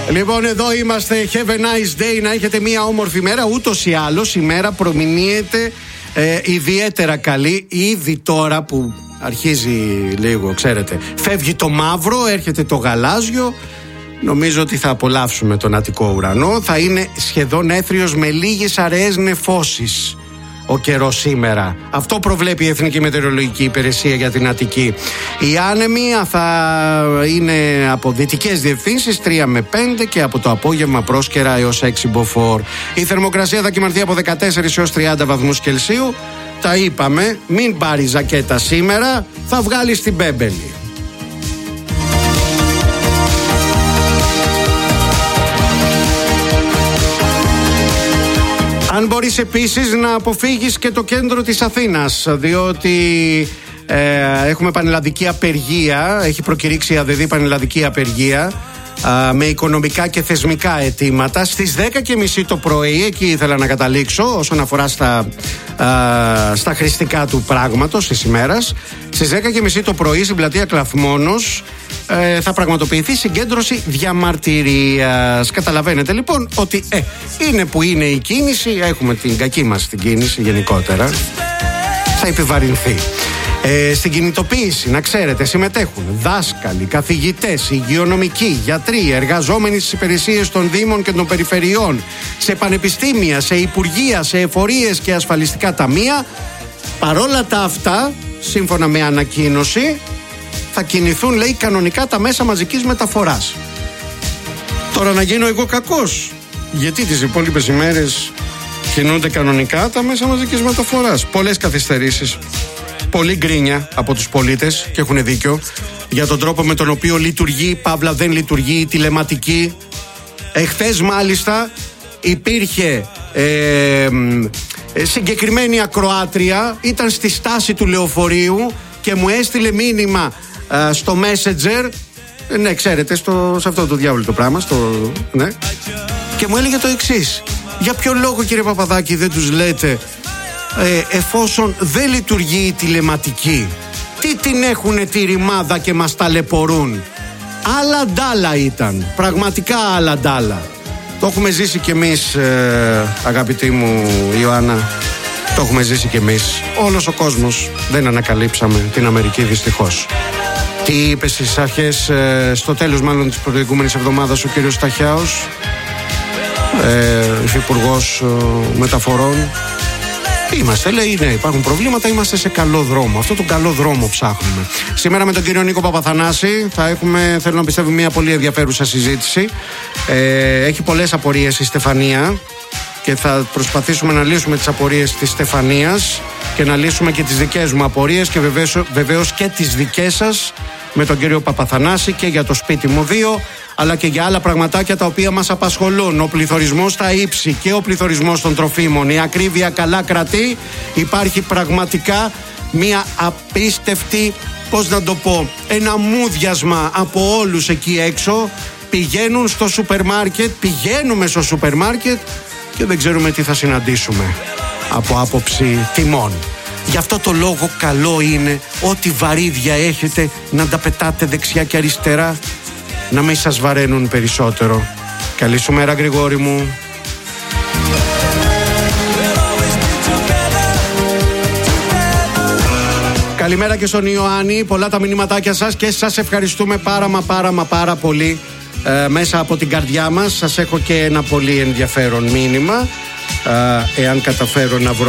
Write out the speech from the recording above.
Λοιπόν, εδώ είμαστε. Have a nice day. Να έχετε μια όμορφη μέρα. Ούτως ή άλλως η μέρα προμηνύεται ιδιαίτερα καλή. Ήδη τώρα που αρχίζει λίγο, ξέρετε, φεύγει το μαύρο, έρχεται το γαλάζιο. Νομίζω ότι θα απολαύσουμε τον Αττικό ουρανό. Θα είναι σχεδόν έθριος με λίγες αραιές νεφώσεις ο καιρός σήμερα. Αυτό προβλέπει η Εθνική Μετεωρολογική Υπηρεσία για την Αττική. Οι άνεμοι θα είναι από δυτικές διευθύνσεις 3 με 5 και από το απόγευμα πρόσκαιρα έως 6 μποφόρ. Η θερμοκρασία θα κυμανθεί από 14 έως 30 βαθμούς Κελσίου. Τα είπαμε, μην πάρει ζακέτα σήμερα, θα βγάλει την μπέμπελη. Αν μπορείς επίσης να αποφύγεις και το κέντρο της Αθήνας, διότι έχουμε πανελλαδική απεργία, έχει προκηρύξει η ΑΔΔ πανελλαδική απεργία με οικονομικά και θεσμικά αιτήματα. Στις 10:30 το πρωί, εκεί ήθελα να καταλήξω όσον αφορά στα χρηστικά του πράγματος της ημέρας. Στις 10:30 το πρωί στην πλατεία Κλαθμόνος θα πραγματοποιηθεί συγκέντρωση διαμαρτυρίας. Καταλαβαίνετε λοιπόν ότι είναι που είναι η κίνηση, έχουμε την κακή μας την κίνηση γενικότερα, θα επιβαρυνθεί. Στην κινητοποίηση, να ξέρετε, συμμετέχουν δάσκαλοι, καθηγητές, υγειονομικοί, γιατροί, εργαζόμενοι στις υπηρεσίες των Δήμων και των Περιφερειών, σε πανεπιστήμια, σε υπουργεία, σε εφορίες και ασφαλιστικά ταμεία. Παρόλα τα αυτά, σύμφωνα με ανακοίνωση, θα κινηθούν, λέει, κανονικά τα μέσα μαζικής μεταφοράς. Τώρα να γίνω εγώ κακός, γιατί τις υπόλοιπες ημέρες κινούνται κανονικά τα μέσα μαζικής μεταφοράς. Πολλές καθυστερήσεις, πολύ γκρίνια από τους πολίτες και έχουν δίκιο για τον τρόπο με τον οποίο λειτουργεί, παύλα δεν λειτουργεί, η τηλεματική. Εχθές μάλιστα υπήρχε συγκεκριμένη ακροάτρια, ήταν στη στάση του λεωφορείου και μου έστειλε μήνυμα στο Messenger, ναι, ξέρετε, σε αυτό το διάβολο το πράγμα, ναι, και μου έλεγε το εξής: για ποιο λόγο, κύριε Παπαδάκη, δεν τους λέτε εφόσον δεν λειτουργεί η τηλεματική, τι την έχουνε τη ρημάδα και μας ταλαιπωρούν? Άλλα ντάλα ήταν, πραγματικά άλλα ντάλα. Το έχουμε ζήσει κι εμείς, αγαπητή μου Ιωάννα, το έχουμε ζήσει κι εμείς. Όλος ο κόσμος, δεν ανακαλύψαμε την Αμερική δυστυχώς. Τι είπε στις αρχές, στο τέλος μάλλον της προηγούμενης εβδομάδας, ο κύριος Σταχιάος, υφυπουργός μεταφορών? Είμαστε, λέει, ναι, υπάρχουν προβλήματα, είμαστε σε καλό δρόμο. Αυτό τον καλό δρόμο ψάχνουμε. Σήμερα με τον κύριο Νίκο Παπαθανάση θα έχουμε, θέλω να πιστεύω, μια πολύ ενδιαφέρουσα συζήτηση. Έχει πολλές απορίες η Στεφανία και θα προσπαθήσουμε να λύσουμε τις απορίες της Στεφανίας και να λύσουμε και τις δικές μου απορίες και βεβαίως και τις δικές σας με τον κύριο Παπαθανάση και για το σπίτι μου 2, αλλά και για άλλα πραγματάκια τα οποία μας απασχολούν. Ο πληθωρισμός στα ύψη και ο πληθωρισμός των τροφίμων. Η ακρίβεια καλά κρατεί. Υπάρχει πραγματικά μια απίστευτη, πώς να το πω, ένα μούδιασμα από όλους εκεί έξω. Πηγαίνουμε στο σούπερ μάρκετ και δεν ξέρουμε τι θα συναντήσουμε από άποψη τιμών. Γι' αυτό το λόγο καλό είναι ό,τι βαρύδια έχετε να τα πετάτε δεξιά και αριστερά, να μην σας βαραίνουν περισσότερο. Καλή σου μέρα, Γρηγόρη μου. Καλημέρα και στον Ιωάννη. Πολλά τα μηνύματάκια σας και σας ευχαριστούμε πάρα πολύ μέσα από την καρδιά μας. Σας έχω και ένα πολύ ενδιαφέρον μήνυμα, εάν καταφέρω να βρω